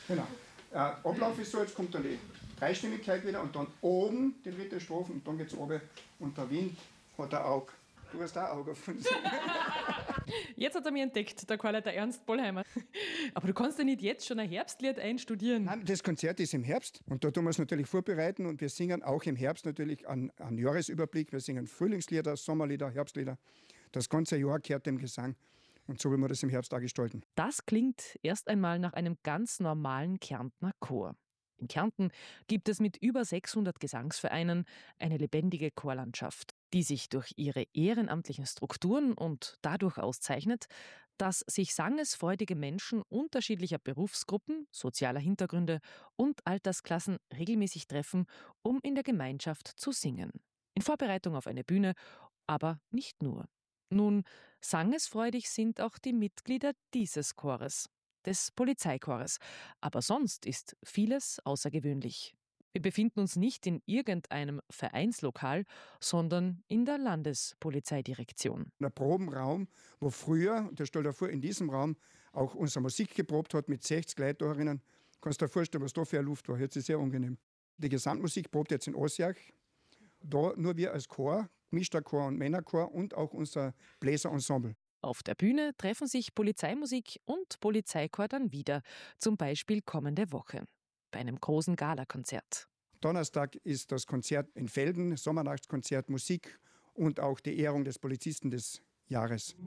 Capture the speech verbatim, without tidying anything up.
Genau. Äh, Ablauf ist so, jetzt kommt dann die Dreistimmigkeit wieder und dann oben die dritte Strophe und dann geht es runter und der Wind hat ein Auge. Du hast auch ein Auge auf uns. Jetzt hat er mich entdeckt, der Karl, der Ernst Bollheimer. Aber du kannst ja nicht jetzt schon ein Herbstlied einstudieren. Nein, das Konzert ist im Herbst und da tun wir es natürlich vorbereiten und wir singen auch im Herbst natürlich einen, einen Jahresüberblick. Wir singen Frühlingslieder, Sommerlieder, Herbstlieder. Das ganze Jahr gehört dem Gesang und so will man das im Herbst auch gestalten. Das klingt erst einmal nach einem ganz normalen Kärntner Chor. In Kärnten gibt es mit über sechshundert Gesangsvereinen eine lebendige Chorlandschaft, die sich durch ihre ehrenamtlichen Strukturen und dadurch auszeichnet, dass sich sangesfreudige Menschen unterschiedlicher Berufsgruppen, sozialer Hintergründe und Altersklassen regelmäßig treffen, um in der Gemeinschaft zu singen. In Vorbereitung auf eine Bühne, aber nicht nur. Nun, sangesfreudig sind auch die Mitglieder dieses Chores, des Polizeichores. Aber sonst ist vieles außergewöhnlich. Wir befinden uns nicht in irgendeinem Vereinslokal, sondern in der Landespolizeidirektion. Ein Probenraum, wo früher, und das stellt dir vor, in diesem Raum auch unsere Musik geprobt hat mit sechzig Leuten darinnen. Kannst dir vorstellen, was da für eine Luft war. Jetzt ist es sehr angenehm. Die Gesamtmusik probt jetzt in Osjach. Da nur wir als Chor, gemischter Chor und Männerchor und auch unser Bläserensemble. Auf der Bühne treffen sich Polizeimusik und Polizeichor dann wieder, zum Beispiel kommende Woche, bei einem großen Galakonzert. Donnerstag ist das Konzert in Velden, Sommernachtskonzert, Musik und auch die Ehrung des Polizisten des Jahres.